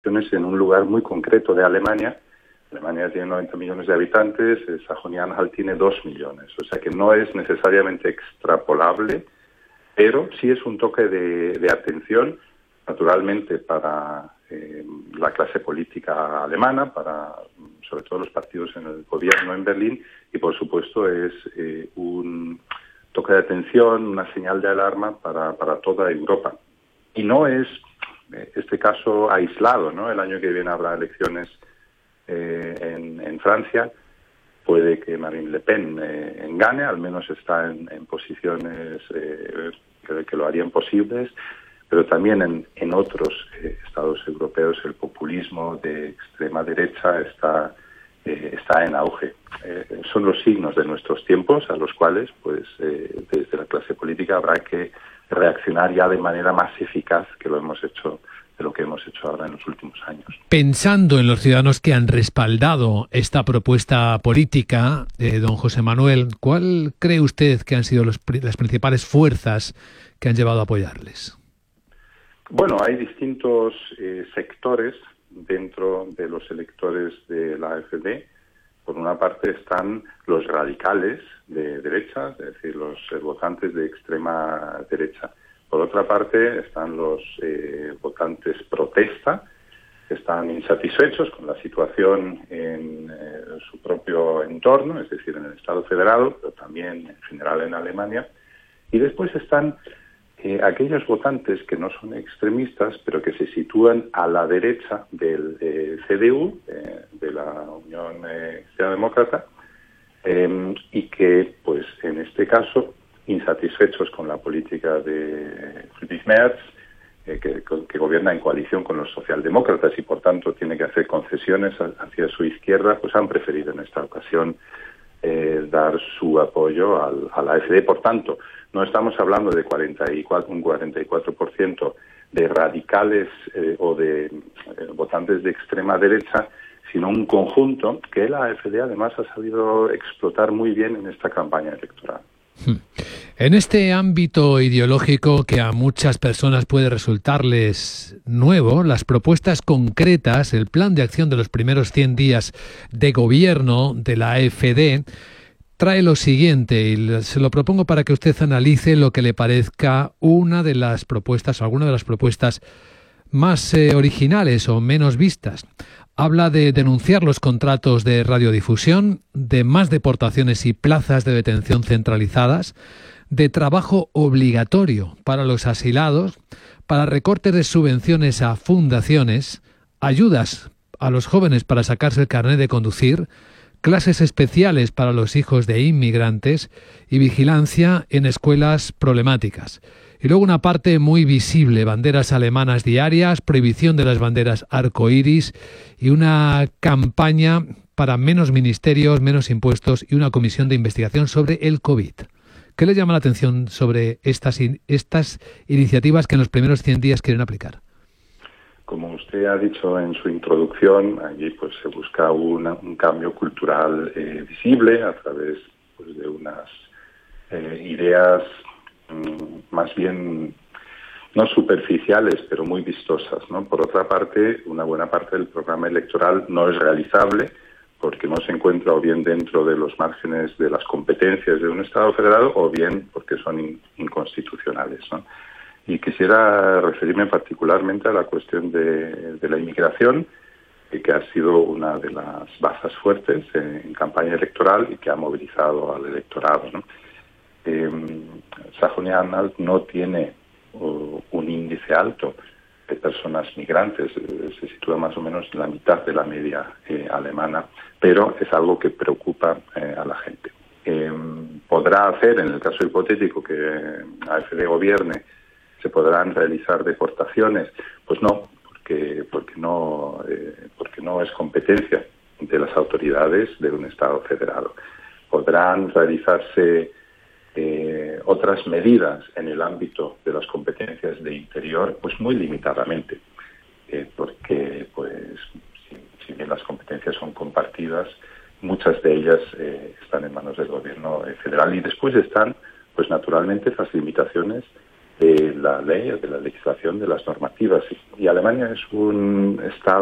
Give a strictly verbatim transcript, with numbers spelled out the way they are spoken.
en un lugar muy concreto de Alemania. Alemania tiene noventa millones de habitantes, Sajonia-Anhalt tiene dos millones. O sea que no es necesariamente extrapolable, pero sí es un toque de, de atención, naturalmente, para eh, la clase política alemana, para sobre todo los partidos en el gobierno en Berlín, y por supuesto es eh, un toque de atención, una señal de alarma para, para toda Europa. Y no es este caso aislado, ¿no? El año que viene habrá elecciones eh, en, en Francia. Puede que Marine Le Pen eh, gane, al menos está en, en posiciones eh, que, que lo harían posibles, pero también en, en otros eh, estados europeos el populismo de extrema derecha está, eh, está en auge. Eh, son los signos de nuestros tiempos a los cuales, pues, eh, desde la clase política habrá que reaccionar ya de manera más eficaz que lo hemos hecho de lo que hemos hecho ahora en los últimos años. Pensando en los ciudadanos que han respaldado esta propuesta política, eh, don José Manuel, ¿cuál cree usted que han sido los, las principales fuerzas que han llevado a apoyarles? Bueno, hay distintos eh, sectores dentro de los electores de la AfD. Por una parte están los radicales de derecha, es decir, los eh, votantes de extrema derecha. Por otra parte están los eh, votantes protesta, que están insatisfechos con la situación en eh, su propio entorno, es decir, en el Estado federado, pero también en general en Alemania. Y después están eh, aquellos votantes que no son extremistas, pero que se sitúan a la derecha del eh, C D U, eh, de la Unión eh, Cristiana Demócrata, eh, y que, pues, en este caso, insatisfechos con la política de Friedrich Merz, eh, que, que gobierna en coalición con los socialdemócratas y, por tanto, tiene que hacer concesiones hacia su izquierda, pues han preferido en esta ocasión eh, dar su apoyo al, a la AfD. Por tanto, no estamos hablando de cuarenta y cuatro, un cuarenta y cuatro por ciento de radicales eh, o de eh, votantes de extrema derecha, sino un conjunto que la AfD además ha sabido explotar muy bien en esta campaña electoral. En este ámbito ideológico que a muchas personas puede resultarles nuevo, las propuestas concretas, el plan de acción de los primeros cien días de gobierno de la AfD, trae lo siguiente, y se lo propongo para que usted analice lo que le parezca una de las propuestas, o alguna de las propuestas más eh, originales o menos vistas. Habla de denunciar los contratos de radiodifusión, de más deportaciones y plazas de detención centralizadas, de trabajo obligatorio para los asilados, para recortes de subvenciones a fundaciones, ayudas a los jóvenes para sacarse el carnet de conducir, clases especiales para los hijos de inmigrantes y vigilancia en escuelas problemáticas. Y luego una parte muy visible, banderas alemanas diarias, prohibición de las banderas arcoíris y una campaña para menos ministerios, menos impuestos y una comisión de investigación sobre el COVID. ¿Qué le llama la atención sobre estas, estas iniciativas que en los primeros cien días quieren aplicar? Como usted ha dicho en su introducción, allí pues se busca una, un cambio cultural eh, visible a través pues, de unas eh, ideas más bien no superficiales, pero muy vistosas, ¿no? Por otra parte, una buena parte del programa electoral no es realizable porque no se encuentra o bien dentro de los márgenes de las competencias de un Estado federado o bien porque son in, inconstitucionales, ¿no? Y quisiera referirme particularmente a la cuestión de, de la inmigración, que ha sido una de las bazas fuertes en, en campaña electoral y que ha movilizado al electorado, ¿no? Eh, Sajonia-Anhalt no tiene uh, un índice alto de personas migrantes, eh, se sitúa más o menos en la mitad de la media eh, alemana, pero es algo que preocupa eh, a la gente. Eh, ¿Podrá hacer, en el caso hipotético que la AfD gobierne, se podrán realizar deportaciones? Pues no, porque, porque, no, eh, porque no es competencia de las autoridades de un Estado federado. Podrán realizarse Eh, otras medidas en el ámbito de las competencias de interior, pues muy limitadamente, eh, porque pues si, si bien las competencias son compartidas, muchas de ellas eh, están en manos del gobierno federal y después están, pues naturalmente, las limitaciones del la ley, de la legislación, de las normativas. Y Alemania es un estado